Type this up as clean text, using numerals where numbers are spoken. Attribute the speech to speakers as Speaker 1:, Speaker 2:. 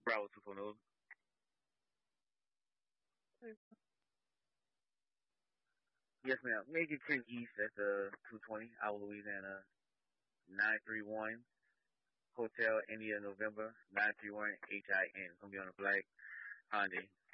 Speaker 1: Bravo 2.0. Yes, ma'am. Major Creek East at the 220, Iowa, Louisiana, 931. Hotel India November 931 HIN. It's gonna be on a black Hyundai.